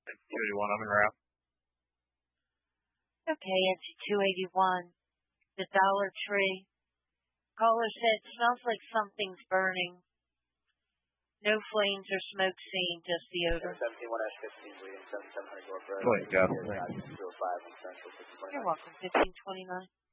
281, I'm in route. Okay, NC 281. The Dollar Tree. Caller said, smells like something's burning. No flames or smoke seen, just the odor. 71-15, leading 7700 York Road. Go ahead, go. You're welcome, 1529.